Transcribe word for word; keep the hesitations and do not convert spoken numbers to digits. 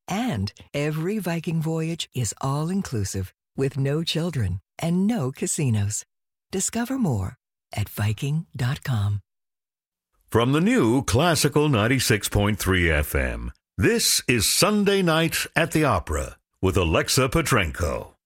And every Viking voyage is all-inclusive with no children and no casinos. Discover more at Viking dot com. From the new Classical ninety-six point three F M, this is Sunday Night at the Opera with Alexa Petrenko.